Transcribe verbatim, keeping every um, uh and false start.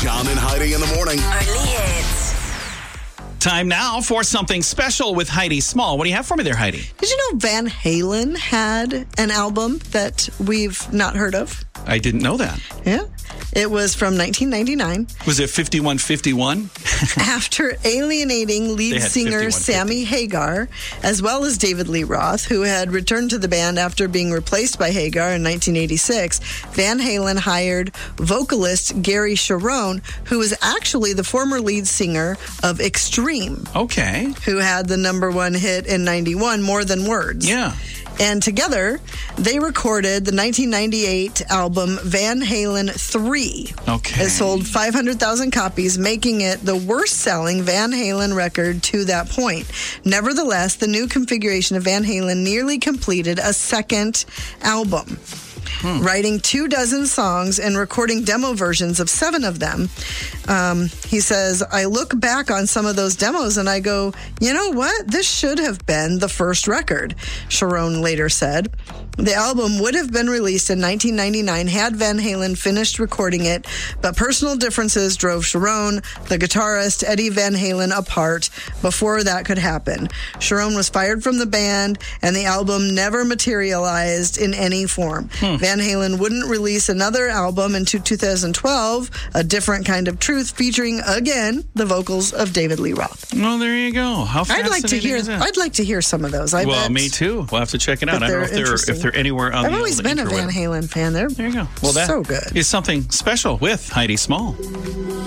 John and Heidi in the morning. Only hits. Time now for something special with Heidi Small. What do you have for me there, Heidi? Did you know Van Halen had an album that we've not heard of? I didn't know that. Yeah. It was from nineteen ninety-nine. Was it fifty-one fifty-one? After alienating lead They had singer fifty-one fifty. Sammy Hagar, as well as David Lee Roth, who had returned to the band after being replaced by Hagar in nineteen eighty-six, Van Halen hired vocalist Gary Cherone, who was actually the former lead singer of Extreme, Okay. who had the number one hit in ninety-one, More Than Words. Yeah. And together, they recorded the nineteen ninety-eight album Van Halen three. Okay. It sold five hundred thousand copies, making it the worst-selling Van Halen record to that point. Nevertheless, the new configuration of Van Halen nearly completed a second album. Hmm. Writing two dozen songs and recording demo versions of seven of them. Um, he says, I look back on some of those demos and I go, you know what? This should have been the first record, Cherone later said. The album would have been released in nineteen ninety-nine had Van Halen finished recording it, but personal differences drove Cherone, the guitarist Eddie Van Halen, apart before that could happen. Cherone was fired from the band, and the album never materialized in any form. Hmm. Van Halen wouldn't release another album until two thousand twelve, A Different Kind of Truth, featuring, again, the vocals of David Lee Roth. Well, there you go. How I'd fascinating like to hear. is that? I'd like to hear some of those. I well, bet me too. We'll have to check it out. that I don't know they're if they're interesting. if they're anywhere on I've the always old been a Van interweb. Halen fan. They're There you go. Well, that so good. is something special with Heidi Small.